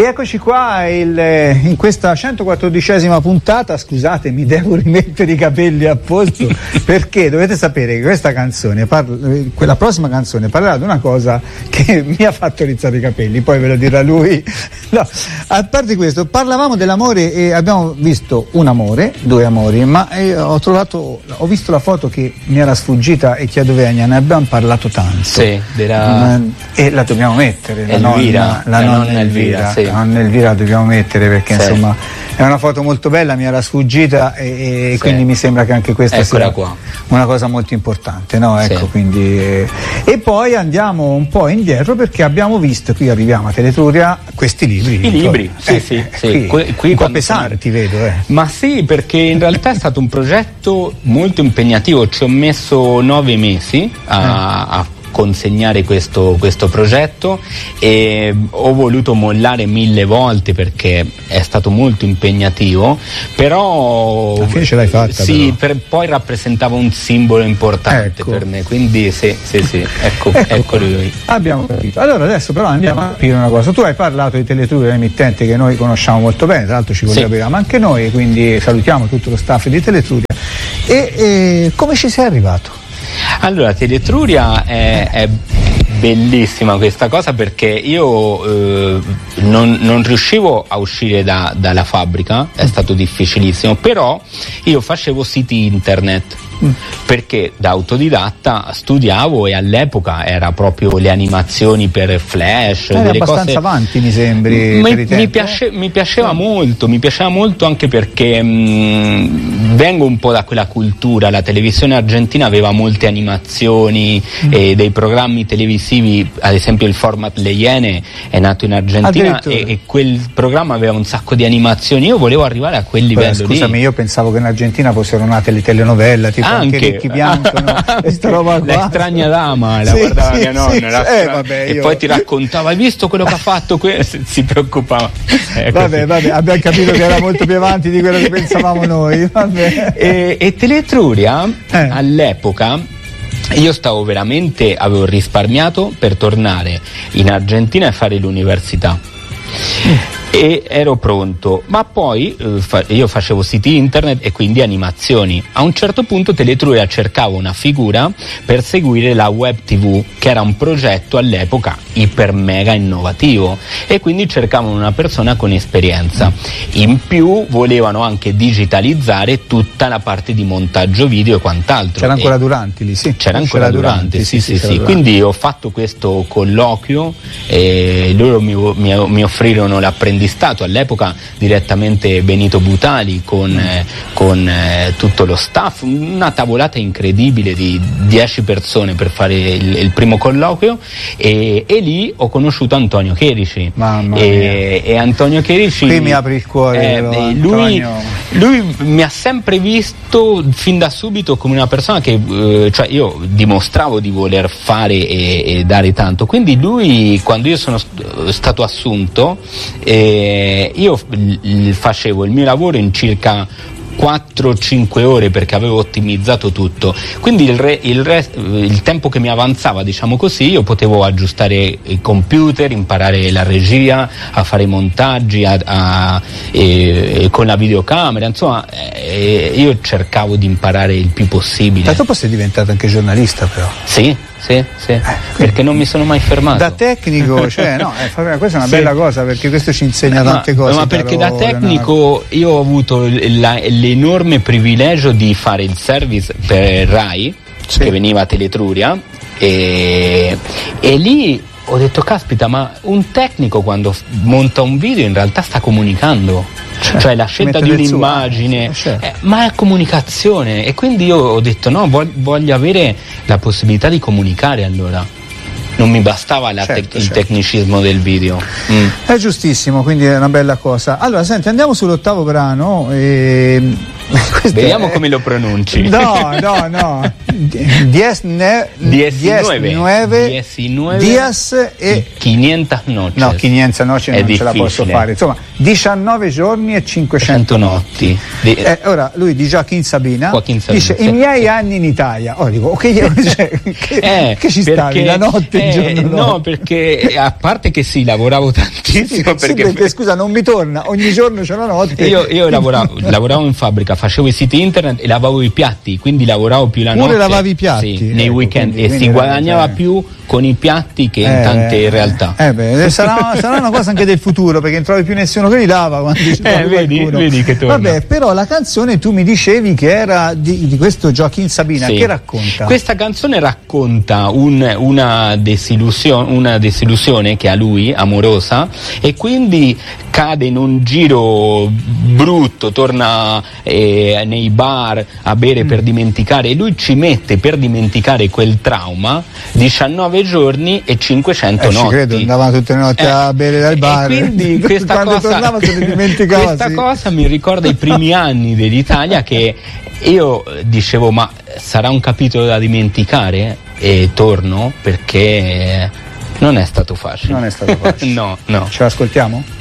E eccoci qua in questa 114esima puntata. Scusate, mi devo rimettere i capelli a posto perché dovete sapere che questa canzone, quella prossima canzone, parlerà di una cosa che mi ha fatto rizzare i capelli, poi ve lo dirà lui. No, a parte questo, parlavamo dell'amore e abbiamo visto un amore, due amori, ma ho visto la foto che mi era sfuggita e chiedo Venia, ne abbiamo parlato tanto. Sì, e la dobbiamo mettere, la nonna Elvira. Sì. La nonna Elvira la dobbiamo mettere perché sì, insomma è una foto molto bella, mi era sfuggita e sì, quindi mi sembra che anche questa eccola sia qua, una cosa molto importante, no? Ecco, sì. Quindi e poi andiamo un po' indietro perché abbiamo visto, qui arriviamo a Teletruria, questi libri. I libri, sì. Qui un po' pesanti, vedo. Ma sì, perché in realtà è stato un progetto molto impegnativo, ci ho messo 9 mesi a consegnare questo progetto e ho voluto mollare 1000 volte perché è stato molto impegnativo, però alla fine ce l'hai fatta. Sì, poi rappresentava un simbolo importante, ecco, per me, quindi sì, ecco lui. Abbiamo capito. Allora adesso però andiamo a capire una cosa. Tu hai parlato di Teletruria, l'emittente che noi conosciamo molto bene, tra l'altro ci collaboriamo anche noi, quindi salutiamo tutto lo staff di Teletruria. E come ci sei arrivato? Allora, Teletruria è bellissima questa cosa perché io non riuscivo a uscire dalla fabbrica, è stato difficilissimo, però io facevo siti internet perché da autodidatta studiavo e all'epoca era proprio le animazioni per Flash, delle abbastanza cose avanti, mi sembri. Mi piaceva molto anche perché vengo un po' da quella cultura. La televisione argentina aveva molte animazioni e dei programmi televisivi, ad esempio il format Le Iene è nato in Argentina e quel programma aveva un sacco di animazioni. Io volevo arrivare a quel livello. Scusami, io pensavo che in Argentina fossero nate le telenovelle, tipo anche Ricchi Bianco, no? Questa roba qua. La strana dama, la guardava mia nonna, e poi ti raccontava, hai visto quello che ha fatto? Si preoccupava. Vabbè, abbiamo capito che era molto più avanti di quello che pensavamo noi. Vabbè. E Teletruria all'epoca io avevo risparmiato per tornare in Argentina e fare l'università. E ero pronto, ma poi io facevo siti internet e quindi animazioni. A un certo punto Teletruria cercava una figura per seguire la web tv, che era un progetto all'epoca iper mega innovativo, e quindi cercavano una persona con esperienza. In più volevano anche digitalizzare tutta la parte di montaggio video e quant'altro. C'era ancora Duranti lì, sì. C'era ancora Duranti, sì. Quindi ho fatto questo colloquio e loro mi offrirono l'apprendistato, all'epoca direttamente Benito Butali con tutto lo staff, una tavolata incredibile di 10 persone per fare il primo colloquio e lì ho conosciuto Antonio Cherici. Mamma mia. E Antonio Cherici, qui mi apri il cuore, lui mi ha sempre visto fin da subito come una persona che cioè io dimostravo di voler fare e dare tanto, quindi lui, quando io sono stato assunto, io facevo il mio lavoro in circa 4-5 ore perché avevo ottimizzato tutto, quindi il tempo che mi avanzava, diciamo così, io potevo aggiustare il computer, imparare la regia, a fare i montaggi con la videocamera, insomma io cercavo di imparare il più possibile. Ma dopo sei diventato anche giornalista, però. Sì, perché non mi sono mai fermato. Da tecnico, cioè questa è una bella cosa, perché questo ci insegna tante cose. Ma perché da tecnico io ho avuto l'enorme privilegio di fare il service per Rai, che veniva a Teletruria, e lì ho detto, caspita, ma un tecnico quando monta un video in realtà sta comunicando, cioè la scelta di un'immagine, ma è comunicazione, e quindi io ho detto no, voglio avere la possibilità di comunicare, allora non mi bastava il tecnicismo del video. È giustissimo, quindi è una bella cosa. Allora senti, andiamo sull'ottavo brano. Vediamo come lo pronunci. No. 19 días e 500 noches. No, 500 noches non ce la posso fare. Insomma, 19 giorni e 500 notti. Ora lui di Joaquin Sabina dice i miei anni in Italia. Dico, che ci stavi la notte il giorno dopo? No, perché a parte che lavoravo tantissimo perché scusa, non mi torna, ogni giorno c'è la notte. Io lavoravo in fabbrica, facevo i siti internet e lavavo i piatti, quindi lavoravo più la notte. Pure lavavi i piatti? Nei weekend, e si guadagnava più con i piatti che in tante realtà. Sarà una cosa anche del futuro, perché non trovi più nessuno che li lava quando vedi che torna. Vabbè, però la canzone tu mi dicevi che era di questo Joaquin Sabina, che racconta? Questa canzone racconta una desillusione che ha lui, amorosa, e quindi cade in un giro brutto, torna nei bar a bere per dimenticare, e lui ci mette per dimenticare quel trauma 19 giorni e 500 notti. Ci credo, andavano tutte le notti a bere dal bar. E quindi questa cosa mi ricorda i primi anni dell'Italia, che io dicevo ma sarà un capitolo da dimenticare, e torno perché non è stato facile. Non è stato facile. No. Ce l'ascoltiamo?